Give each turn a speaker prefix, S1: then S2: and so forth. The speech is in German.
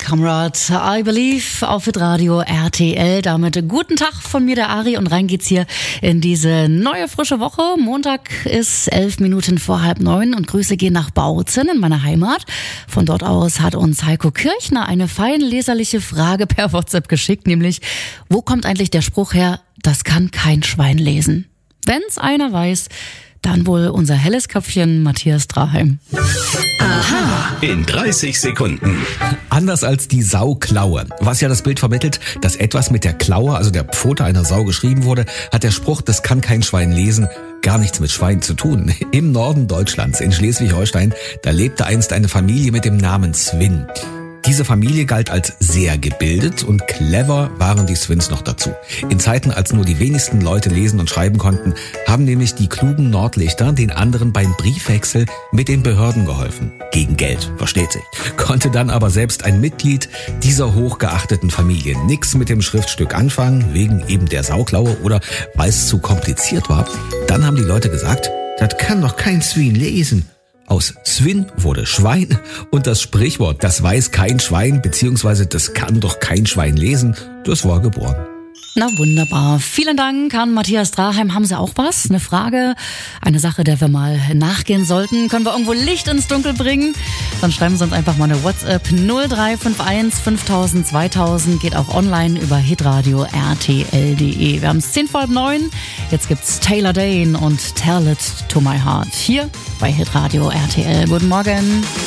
S1: Comrade, I Believe auf Radio RTL. Damit guten Tag von mir, der Ari, und rein geht's hier in diese neue frische Woche. Montag ist 11 Minuten vor 8:30 und Grüße gehen nach Bautzen in meiner Heimat. Von dort aus hat uns Heiko Kirchner eine fein leserliche Frage per WhatsApp geschickt, nämlich, wo kommt eigentlich der Spruch her, das kann kein Schwein lesen? Wenn's einer weiß, dann wohl unser helles Köpfchen Matthias Draheim.
S2: Aha. In 30 Sekunden.
S3: Anders als die Sauklaue, was ja das Bild vermittelt, dass etwas mit der Klaue, also der Pfote einer Sau geschrieben wurde, hat der Spruch, das kann kein Schwein lesen, gar nichts mit Schwein zu tun. Im Norden Deutschlands, in Schleswig-Holstein, da lebte einst eine Familie mit dem Namen Swin. Diese Familie galt als sehr gebildet und clever waren die Swins noch dazu. In Zeiten, als nur die wenigsten Leute lesen und schreiben konnten, haben nämlich die klugen Nordlichter den anderen beim Briefwechsel mit den Behörden geholfen. Gegen Geld, versteht sich. Konnte dann aber selbst ein Mitglied dieser hochgeachteten Familie nix mit dem Schriftstück anfangen, wegen eben der Sauklaue oder weil es zu kompliziert war. Dann haben die Leute gesagt, das kann doch kein Swin lesen. Aus Swin wurde Schwein und das Sprichwort, das weiß kein Schwein, beziehungsweise das kann doch kein Schwein lesen, das war geboren.
S1: Na wunderbar. Vielen Dank an Matthias Draheim. Haben Sie auch was? Eine Frage? Eine Sache, der wir mal nachgehen sollten? Können wir irgendwo Licht ins Dunkel bringen? Dann schreiben Sie uns einfach mal eine WhatsApp 0351 5000 2000. Geht auch online über hitradio rtl.de. Wir haben es 8:10. Jetzt gibt's Taylor Dane und Tell It to My Heart. Hier bei Hitradio RTL. Guten Morgen.